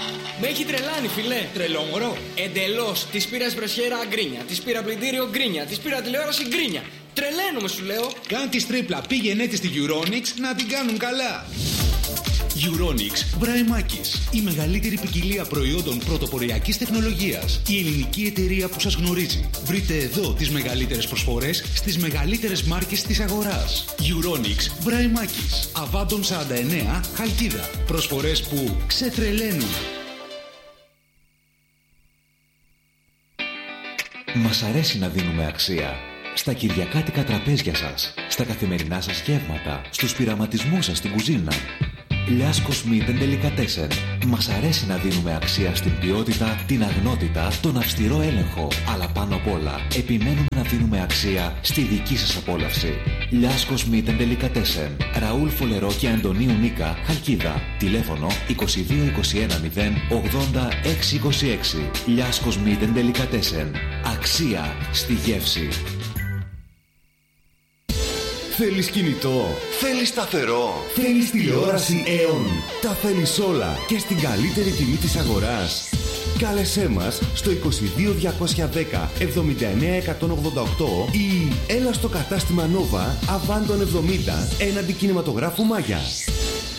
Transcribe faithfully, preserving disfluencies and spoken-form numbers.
Με έχει τρελάνει, φιλέ. Τρελό μωρό. Εντελώς. Της πήρα εσπρεσιέρα γκρίνια. Της πήρα πλυντήριο γκρίνια. Της πήρα τηλεόραση γκρίνια. Τρελαίνομαι, σου λέω. Κάνε τη τρίπλα. Πήγαινε τη στη Euronics να την κάνουν καλά. Euronics Βραϊμάκης. Η μεγαλύτερη ποικιλία προϊόντων πρωτοποριακής τεχνολογίας. Η ελληνική εταιρεία που σας γνωρίζει. Βρείτε εδώ τις μεγαλύτερες προσφορές στις μεγαλύτερες μάρκες της αγοράς. Euronics Βραϊμάκης. Αβάντων σαράντα εννέα, Χαλκίδα. Προσφορές που ξετρελαίνουν. Μας αρέσει να δίνουμε αξία στα κυριακάτικα τραπέζια σας, στα καθημερινά σας γεύματα, στους πειραματισμούς σας στην κουζίνα. Λιάσκος Meat and Delicatessen. Μας αρέσει να δίνουμε αξία στην ποιότητα, την αγνότητα, τον αυστηρό έλεγχο. Αλλά πάνω απ' όλα, επιμένουμε να δίνουμε αξία στη δική σας απόλαυση. Λιάσκος Meat and Delicatessen. Ραούλ Φολερό και Αντωνίου Νίκα, Χαλκίδα. Τηλέφωνο είκοσι δύο είκοσι ένα μηδέν ογδόντα έξι είκοσι έξι. Λιάσκος Meat and Delicatessen. Αξία στη γεύση. Θέλεις κινητό, θέλεις σταθερό, θέλεις τηλεόραση Aeon. Τα θέλεις όλα και στην καλύτερη τιμή της αγοράς. Κάλεσέ μας στο είκοσι δύο διακόσια δέκα εβδομήντα εννέα εκατόν ογδόντα οκτώ ή έλα στο κατάστημα Nova Αβάντων εβδομήντα έναντι κινηματογράφου Μάγια.